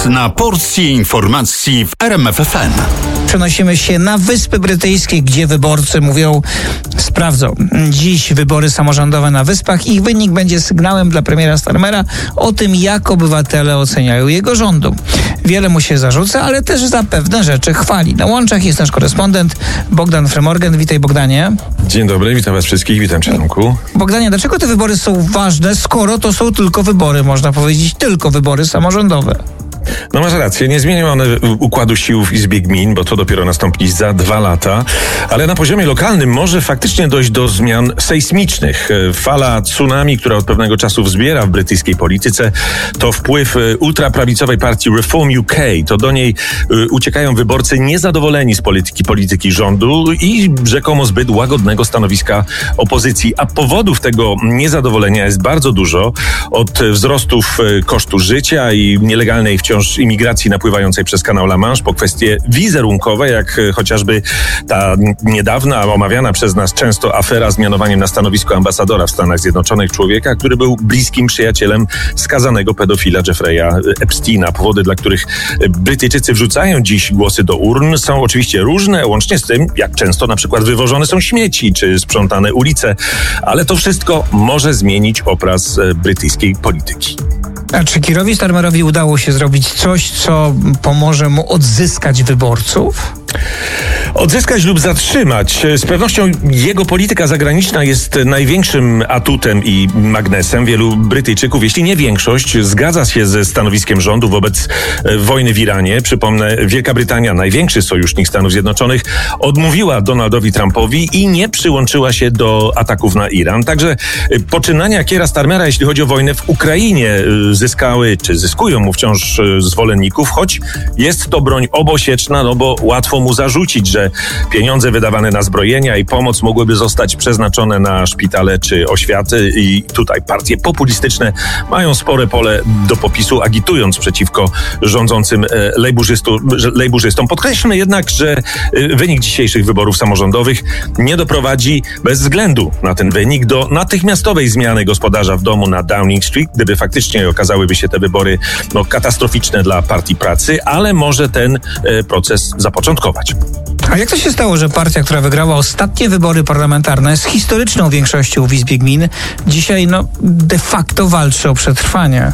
na porcję informacji w RMF FM. Przenosimy się na Wyspy Brytyjskie, gdzie wyborcy sprawdzą dziś wybory samorządowe na Wyspach. Ich wynik będzie sygnałem dla premiera Starmera o tym, jak obywatele oceniają jego rządu. Wiele mu się zarzuca, ale też za pewne rzeczy chwali. Na łączach jest nasz korespondent Bogdan Frymorgan. Witaj, Bogdanie. Dzień dobry, witam was wszystkich, witam cię, Tomku. Bogdanie, dlaczego te wybory są ważne, skoro to są tylko wybory, można powiedzieć, tylko wybory samorządowe? No masz rację, nie zmienią one układu sił w Izbie Gmin, bo to dopiero nastąpi za 2 lata, ale na poziomie lokalnym może faktycznie dojść do zmian sejsmicznych. Fala tsunami, która od pewnego czasu wzbiera w brytyjskiej polityce, to wpływ ultraprawicowej partii Reform UK. To do niej uciekają wyborcy niezadowoleni z polityki rządu i rzekomo zbyt łagodnego stanowiska opozycji. A powodów tego niezadowolenia jest bardzo dużo. Od wzrostów kosztu życia i nielegalnej wciąż imigracji napływającej przez kanał La Manche, po kwestie wizerunkowe, jak chociażby ta niedawna, omawiana przez nas często afera z mianowaniem na stanowisko ambasadora w Stanach Zjednoczonych człowieka, który był bliskim przyjacielem skazanego pedofila Jeffrey'a Epsteina. Powody, dla których Brytyjczycy wrzucają dziś głosy do urn, są oczywiście różne, łącznie z tym, jak często na przykład wywożone są śmieci czy sprzątane ulice, ale to wszystko może zmienić obraz brytyjskiej polityki. A czy Keerowi Starmerowi udało się zrobić coś, co pomoże mu odzyskać wyborców? Odzyskać lub zatrzymać. Z pewnością jego polityka zagraniczna jest największym atutem i magnesem. Wielu Brytyjczyków, jeśli nie większość, zgadza się ze stanowiskiem rządu wobec wojny w Iranie. Przypomnę, Wielka Brytania, największy sojusznik Stanów Zjednoczonych, odmówiła Donaldowi Trumpowi i nie przyłączyła się do ataków na Iran. Także poczynania Keira Starmera, jeśli chodzi o wojnę w Ukrainie, zyskały, czy zyskują mu wciąż zwolenników, choć jest to broń obosieczna, no bo łatwo mu zarzucić, że pieniądze wydawane na zbrojenia i pomoc mogłyby zostać przeznaczone na szpitale czy oświaty i tutaj partie populistyczne mają spore pole do popisu, agitując przeciwko rządzącym lejburzystom. Podkreślmy jednak, że wynik dzisiejszych wyborów samorządowych nie doprowadzi, bez względu na ten wynik, do natychmiastowej zmiany gospodarza w domu na Downing Street, gdyby faktycznie okazałyby się te wybory katastroficzne dla Partii Pracy, ale może ten proces zapoczątkować. A jak to się stało, że partia, która wygrała ostatnie wybory parlamentarne z historyczną większością w Izbie Gmin, dzisiaj de facto walczy o przetrwanie?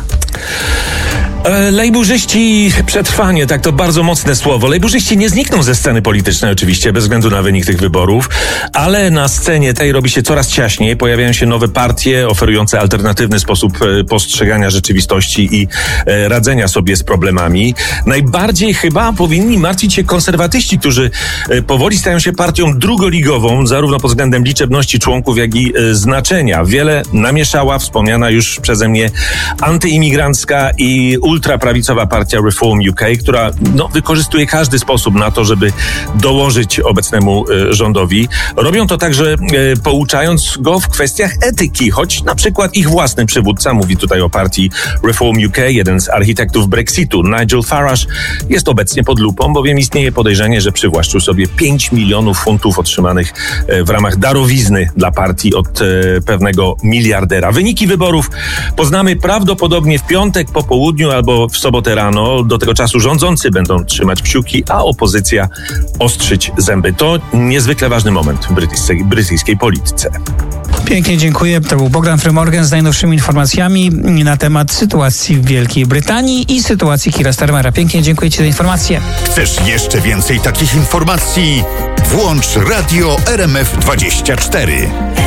Lejburzyści, przetrwanie, tak, to bardzo mocne słowo. Lejburzyści nie znikną ze sceny politycznej oczywiście, bez względu na wynik tych wyborów, ale na scenie tej robi się coraz ciaśniej, pojawiają się nowe partie oferujące alternatywny sposób postrzegania rzeczywistości i radzenia sobie z problemami. Najbardziej chyba powinni martwić się konserwatyści, którzy powoli stają się partią drugoligową, zarówno pod względem liczebności członków, jak i znaczenia. Wiele namieszała wspomniana już przeze mnie antyimigrancka i ultraprawicowa partia Reform UK, która wykorzystuje każdy sposób na to, żeby dołożyć obecnemu rządowi. Robią to także pouczając go w kwestiach etyki, choć na przykład ich własny przywódca, mówi tutaj o partii Reform UK, jeden z architektów Brexitu, Nigel Farage, jest obecnie pod lupą, bowiem istnieje podejrzenie, że przywłaszczył sobie 5 milionów funtów otrzymanych w ramach darowizny dla partii od pewnego miliardera. Wyniki wyborów poznamy prawdopodobnie w piątek po południu albo w sobotę rano. Do tego czasu rządzący będą trzymać kciuki, a opozycja ostrzyć zęby. To niezwykle ważny moment w brytyjskiej polityce. Pięknie dziękuję. To był Bogdan Frymorgan z najnowszymi informacjami na temat sytuacji w Wielkiej Brytanii i sytuacji Keira Starmera. Pięknie dziękuję Ci za informacje. Chcesz jeszcze więcej takich informacji? Włącz Radio RMF 24.